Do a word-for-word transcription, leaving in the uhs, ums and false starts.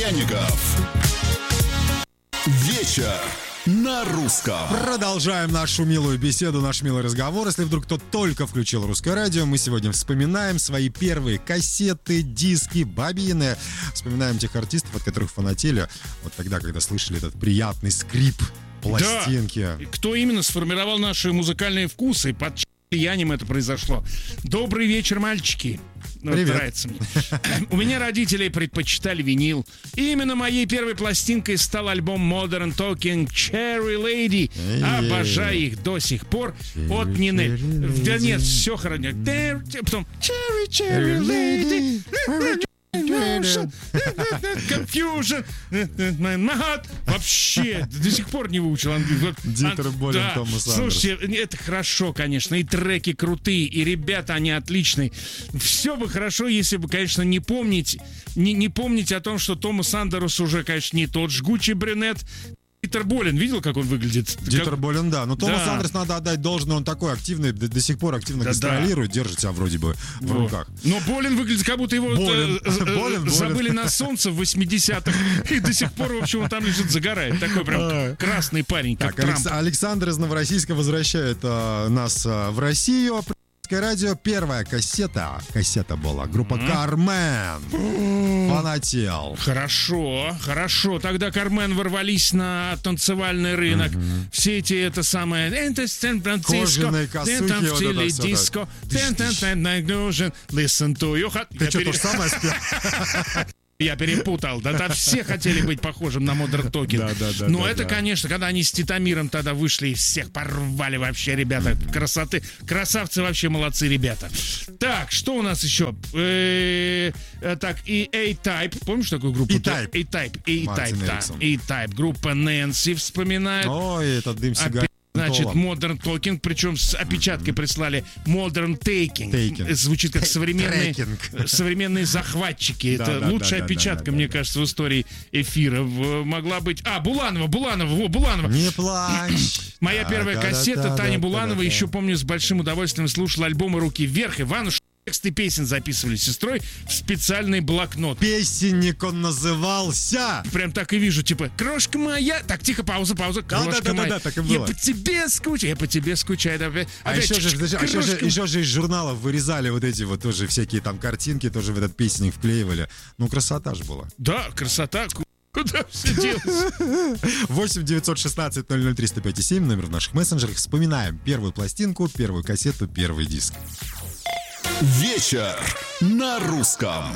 Пряников. Вечер на русском. Продолжаем нашу милую беседу, наш милый разговор. Если вдруг кто только включил русское радио, мы сегодня вспоминаем свои первые кассеты, диски, бобины. Вспоминаем тех артистов, от которых фанатели вот тогда, когда слышали этот приятный скрип пластинки. Да. Кто именно сформировал наши музыкальные вкусы? Под влиянием это произошло. Добрый вечер, мальчики. Ну, привет. Нравится мне. У меня родители предпочитали винил. И именно моей первой пластинкой стал альбом Modern Talking Cherry Lady. Обожаю их до сих пор. От Нины. Да нет, все хорошо. Потом Cherry Cherry Lady. Confusion, confusion, my heart. Вообще, до сих пор не выучил английский. Дитер Болин, да. Томас Андерс. Слушайте, это хорошо, конечно, и треки крутые, и ребята, они отличные. Все бы хорошо, если бы, конечно, не помнить, не, не помнить о том, что Томас Андерс уже, конечно, не тот жгучий брюнет. Дитер Болин, видел, как он выглядит? Дитер как... Болин, да. Но Томас да. Андерс, надо отдать должное, он такой активный, до, до сих пор активно да, гастролирует, да. держит себя вроде бы в вот. руках. Но Болин выглядит, как будто его Болин. э, э, Болин, забыли Болин. на солнце в восьмидесятых, и до сих пор, в общем, он там лежит, загорает. Такой прям красный парень, как так, Трамп. Алекс... Александр из Новороссийска возвращает а, нас а, в Россию. Радио, первая кассета. Кассета была. Группа mm-hmm. Кармен. Фанател. Хорошо, хорошо. Тогда Кармен ворвались на танцевальный рынок. Mm-hmm. Все эти, это самое... Кожаные косухи. Вот это диско. Listen to you. Ты что, то же самое спел? Я перепутал. Да там все хотели быть похожим на Modern Talking. Да, да, да, Но да, это, да. конечно, когда они с Титамиром тогда вышли и всех порвали вообще, ребята. Красоты. Красавцы вообще, молодцы, ребята. Так, что у нас еще? Так, и A-Type. Помнишь такую группу? A-Type. A-Type. A-Type, да. A-Type. Группа Нэнси вспоминает. Ой, этот дым сигарет. Значит, Modern Talking, причем с опечаткой прислали Modern Taking. Taking. Звучит как современные, современные захватчики. Да, Это да, лучшая да, опечатка, да, да, мне да. кажется, в истории эфира могла быть. А, Буланова, Буланова, во, Буланова. Не плачь. Моя первая кассета Таня Буланова. Еще помню, с большим удовольствием слушала альбомы «Руки вверх». Ивануш. Тексты песен записывали с сестрой в специальный блокнот. Песенник он назывался. Прям так и вижу, типа, крошка моя. Так, тихо, пауза, пауза. Да, крошка да, да, моя. да, так и Я было. по тебе скучаю, я по тебе скучаю. Опять, А, опять, еще же, чик-чик, а еще, же, крошка еще же из журналов вырезали вот эти вот тоже всякие там картинки, тоже в этот песенник вклеивали. Ну, красота же была. Да, красота. Куда все делось? восемь девятьсот шестнадцать ноль ноль триста пять семь, номер в наших мессенджерах. Вспоминаем первую пластинку, первую кассету, первый диск. Вечер на русском.